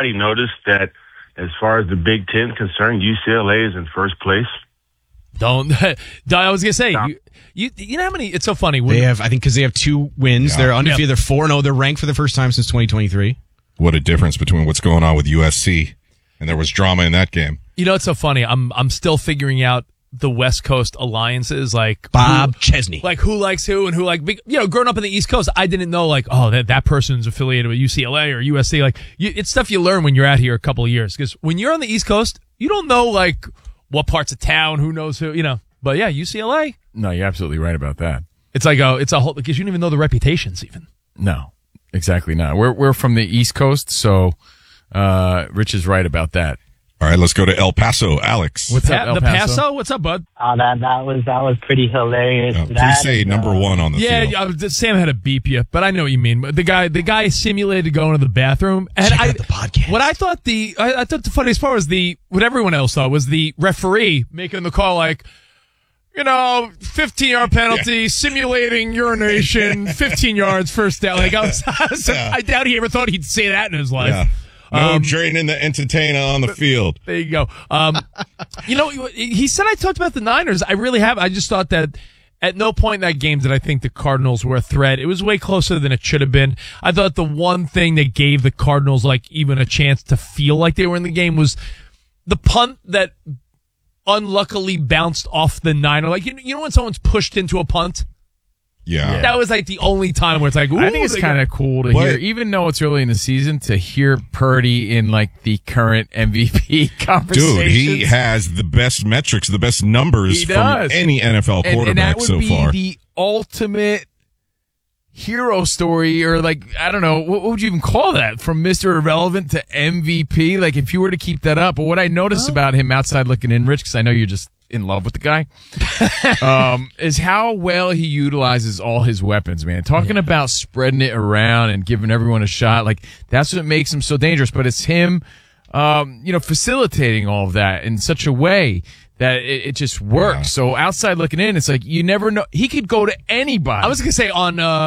anybody notice that as far as the Big Ten concerned, UCLA is in first place? I was gonna say, you know how many? It's so funny. They have, I think, because they have 2 wins. Yeah. They're undefeated. They're 4-0. They're ranked for the first time since 2023. What a difference between what's going on with USC, and there was drama in that game. You know, it's so funny. I'm still figuring out the West Coast alliances, like Bob Chesney, like who likes who and who, like, you know, growing up in the East Coast, I didn't know, like, oh, that person's affiliated with UCLA or USC. Like, it's stuff you learn when you're out here a couple of years, because when you're on the East Coast, you don't know, like, what parts of town, who knows who, you know. But yeah, UCLA. No, you're absolutely right about that. It's like it's a whole, because you don't even know the reputations even. No, exactly not. We're from the East Coast, so Rich is right about that. All right, let's go to El Paso. Alex. What's up, El Paso? What's up, bud? That was pretty hilarious. Please say number 1 on the field. Yeah, Sam had to beep you, but I know what you mean. The guy simulated going to the bathroom, and Check out the podcast. What I thought the funniest part was what everyone else thought was the referee making the call, like, you know, 15-yard penalty, simulating urination, 15 yards, first down. Like, I doubt he ever thought he'd say that in his life. Yeah. No draining the entertainer on the field. There you go. You know, he said I talked about the Niners. I really have. I just thought that at no point in that game did I think the Cardinals were a threat. It was way closer than it should have been. I thought the one thing that gave the Cardinals, like, even a chance to feel like they were in the game was the punt that unluckily bounced off the Niner. Like, you know when someone's pushed into a punt? Yeah. That was like the only time where it's like, ooh, I think it's kind of cool to hear, even though it's early in the season, to hear Purdy in, like, the current MVP conversation. Dude, he has the best metrics, the best numbers from any NFL quarterback so far. And that would be the ultimate hero story, or, like, I don't know, what would you even call that? From Mr. Irrelevant to MVP? Like, if you were to keep that up. But what I noticed about him outside looking in, Rich, because I know you're just in love with the guy, is how well he utilizes all his weapons, man. Talking about spreading it around and giving everyone a shot, like, that's what makes him so dangerous. But it's him, facilitating all of that in such a way that it just works. Yeah. So outside looking in, it's like, you never know. He could go to anybody. I was going to say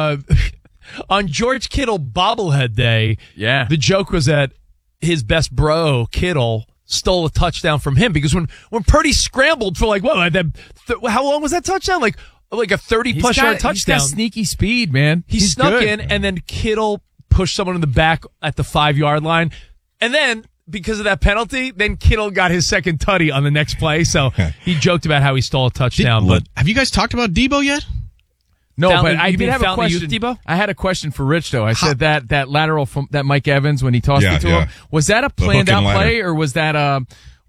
on George Kittle bobblehead day, the joke was that his best bro, Kittle, stole a touchdown from him, because when Purdy scrambled for, like, how long was that touchdown? Like a 30-plus yard touchdown. He's got sneaky speed, man. He snuck in, and then Kittle pushed someone in the back at the 5-yard line. And then, because of that penalty, then Kittle got his second tutty on the next play. So he joked about how he stole a touchdown. But have you guys talked about Debo yet? No, Fountain, but I did have a question. Debo? I had a question for Rich, though. I said that lateral from that Mike Evans when he tossed it to him, was that a planned out play, or was that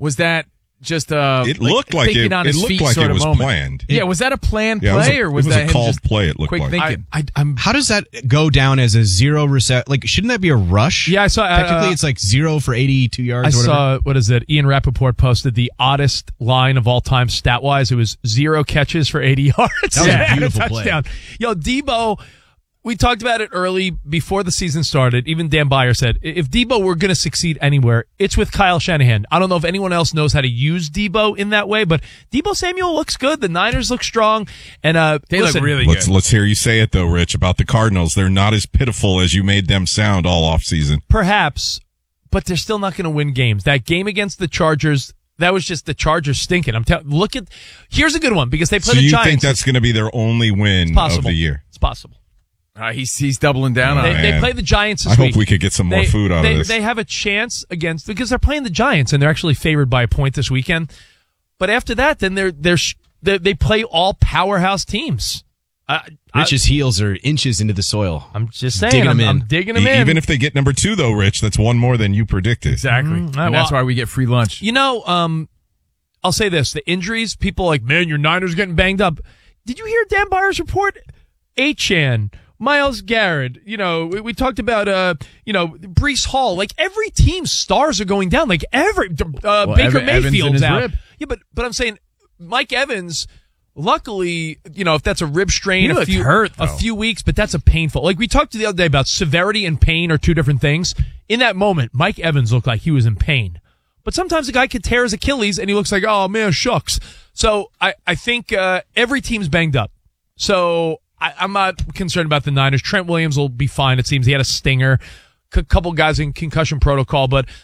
just it looked like it was planned. Yeah, was that a planned play, or was that a called just play? It looked quick like. thinking. How does that go down as a 0 reception? Like, shouldn't that be a rush? Yeah, I saw. Technically, it's like 0 for 82 yards. I saw, what is it? Ian Rappaport posted the oddest line of all time stat wise. It was 0 catches for 80 yards. That was a beautiful touchdown. Yo, Debo. We talked about it early before the season started. Even Dan Beyer said, if Debo were going to succeed anywhere, it's with Kyle Shanahan. I don't know if anyone else knows how to use Debo in that way, but Debo Samuel looks good. The Niners look strong, and they look really good. Let's hear you say it, though, Rich, about the Cardinals. They're not as pitiful as you made them sound all offseason. Perhaps, but they're still not going to win games. That game against the Chargers, that was just the Chargers stinking. Here's a good one, because they play the Giants. So you think that's going to be their only win of the year? It's possible. He's doubling down on it. They play the Giants this week. I week. hope we could get some more food out of this. They have a chance because they're playing the Giants, and they're actually favored by a point this weekend. But after that, then they play all powerhouse teams. Rich's heels are inches into the soil. I'm just saying. I'm digging them in. Even if they get number 2, though, Rich, that's one more than you predicted. Exactly. And that's why we get free lunch. You know, I'll say this. The injuries, people are like, man, your Niners are getting banged up. Did you hear Dan Beyer's report? Achane, Myles Garrett, we talked about, Breece Hall. Like, every team's stars are going down. Like, Baker Mayfield's out. Rib. Yeah, but I'm saying Mike Evans, luckily, if that's a rib strain, a few weeks, but that's a painful. Like, we talked the other day about severity and pain are two different things. In that moment, Mike Evans looked like he was in pain. But sometimes a guy could tear his Achilles and he looks like, oh man, shucks. So I think every team's banged up. So I'm not concerned about the Niners. Trent Williams will be fine. It seems he had a stinger, a couple guys in concussion protocol, but